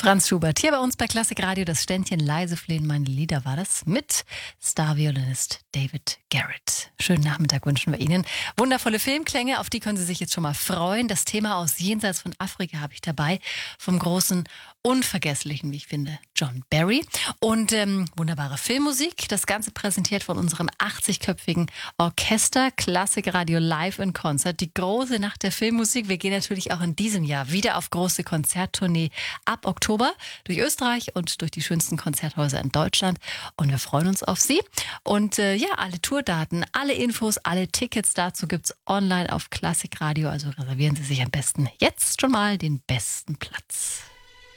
Franz Schubert, hier bei uns bei Klassik Radio, das Ständchen leise flehen meine Lieder war das mit Star-Violinist David Garrett. Schönen Nachmittag wünschen wir Ihnen. Wundervolle Filmklänge, auf die können Sie sich jetzt schon mal freuen. Das Thema aus Jenseits von Afrika habe ich dabei, vom großen, unvergesslichen, wie ich finde, John Barry. Und wunderbare Filmmusik, das Ganze präsentiert von unserem 80-köpfigen Orchester Klassik Radio Live in Concert. Die große Nacht der Filmmusik. Wir gehen natürlich auch in diesem Jahr wieder auf große Konzerttournee ab Oktober durch Österreich und durch die schönsten Konzerthäuser in Deutschland. Und wir freuen uns auf Sie. Und alle Tourdaten, alle Infos, alle Tickets dazu gibt's online auf Klassik Radio. Also reservieren Sie sich am besten jetzt schon mal den besten Platz.